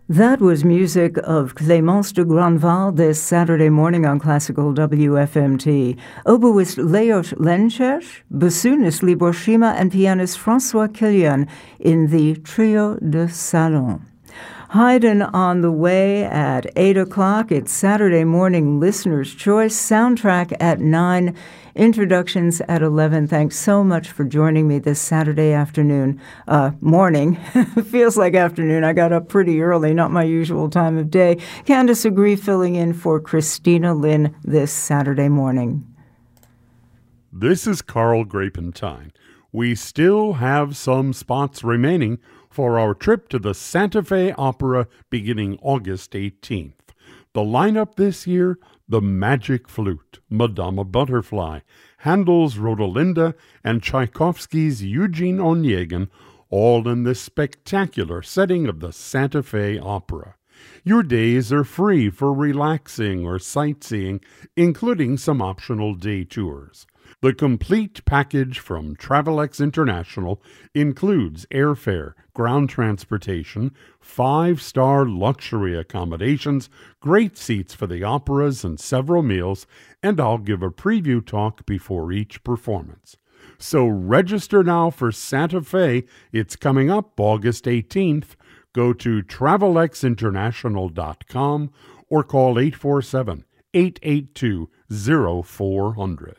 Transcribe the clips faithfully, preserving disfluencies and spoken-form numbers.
That was music of Clémence de Grandval this Saturday morning on Classical W F M T. Oboist Leos Lenchers, bassoonist Libor Shima, and pianist François Kilian in the Trio de Salon. Haydn on the way at eight o'clock. It's Saturday morning Listener's Choice. Soundtrack at nine. Introductions at eleven. Thanks so much for joining me this Saturday afternoon, uh, morning. Feels like afternoon. I got up pretty early, not my usual time of day. Candace Agree filling in for Christina Lynn this Saturday morning. This is Carl Grapentine. We still have some spots remaining for our trip to the Santa Fe Opera beginning August eighteenth. The lineup this year: The Magic Flute, Madama Butterfly, Handel's Rodolinda, and Tchaikovsky's Eugene Onegin, all in the spectacular setting of the Santa Fe Opera. Your days are free for relaxing or sightseeing, including some optional day tours. The complete package from Travelex International includes airfare, ground transportation, five-star luxury accommodations, great seats for the operas and several meals, and I'll give a preview talk before each performance. So register now for Santa Fe. It's coming up August eighteenth. Go to travelex international dot com or call eight four seven, eight eight two, zero four zero zero.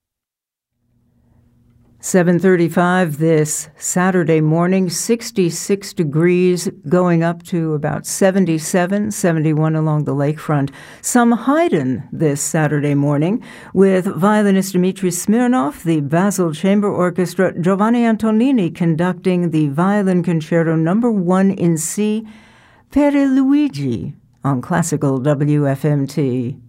seven thirty-five this Saturday morning, sixty-six degrees, going up to about seventy-seven, seventy-one along the lakefront. Some Haydn this Saturday morning with violinist Dmitry Smirnov, the Basel Chamber Orchestra, Giovanni Antonini conducting the Violin Concerto number one in C, Pere Luigi on Classical W F M T.